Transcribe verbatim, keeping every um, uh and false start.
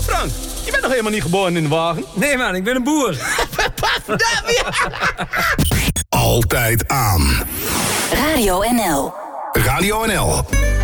Frank, je bent nog helemaal niet geboren in de wagen. Nee man, ik ben een boer. Altijd aan. Radio N L. Radio N L.